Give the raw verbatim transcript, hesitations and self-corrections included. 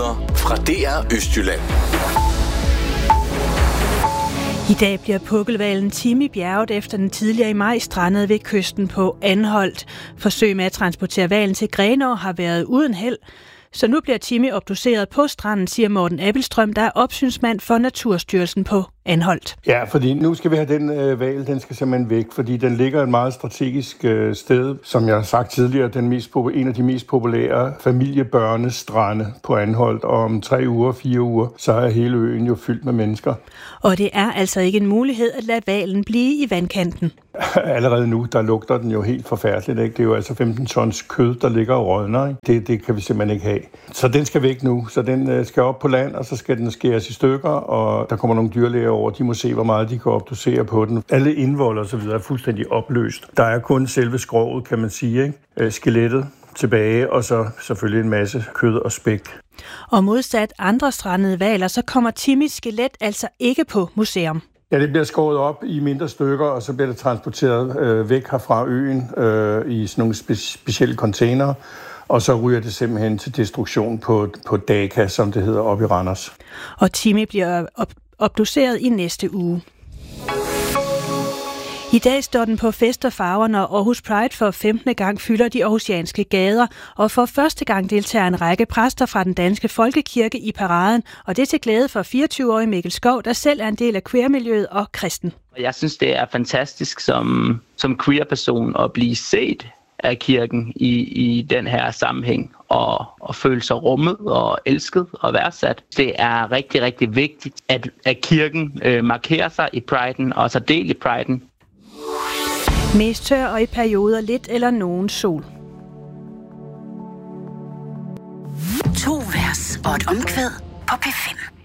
Nyheder fra D R Østjylland. I dag bliver pukkelhvalen Timmy bjerget efter den tidligere i maj strandede ved kysten på Anholt. Forsøg med at transportere hvalen til Grenaa har været uden held. Så nu bliver Timmy obduceret på stranden, siger Morten Abelstrøm, der er opsynsmand for Naturstyrelsen på Anholt. Ja, fordi nu skal vi have den øh, hval, den skal simpelthen væk, fordi den ligger et meget strategisk øh, sted, som jeg har sagt tidligere, den mest, en af de mest populære familiebørnestrande på Anholt, og om tre uger, fire uger, så er hele øen jo fyldt med mennesker. Og det er altså ikke en mulighed at lade hvalen blive i vandkanten. Allerede nu, der lugter den jo helt forfærdeligt, ikke? Det er jo altså femten tons kød, der ligger og rådner, ikke? Det, det kan vi simpelthen ikke have. Så den skal væk nu, så den øh, skal op på land, og så skal den skæres i stykker, og der kommer nogle dyrlæger over, de må se, hvor meget de kan obducere på den. Alle indvold og så videre er fuldstændig opløst. Der er kun selve skroget, kan man sige, ikke? Øh, skelettet tilbage, og så selvfølgelig en masse kød og spæk. Og modsat andre strandede hvaler, så kommer Timmys skelet altså ikke på museum. Ja, det bliver skåret op i mindre stykker, og så bliver det transporteret øh, væk herfra øen øh, i sådan nogle spe- specielle containere, og så ryger det simpelthen til destruktion på, på Daka, som det hedder, oppe i Randers. Og Timmy bliver op- obduceret i næste uge. I dag står den på fest og farver, når Aarhus Pride for femtende gang fylder de aarhusianske gader, og for første gang deltager en række præster fra den danske folkekirke i paraden, og det er til glæde for fireogtyve-årige Mikkel Skov, der selv er en del af queer-miljøet og kristen. Jeg synes, det er fantastisk som, som queer-person at blive set af kirken i, i den her sammenhæng, og, og føle sig rummet og elsket og værdsat. Det er rigtig, rigtig vigtigt, at, at kirken øh, markerer sig i priden og så del i priden. Mest tør og i perioder lidt eller nogen sol. To vers og et omkvæd på P fem.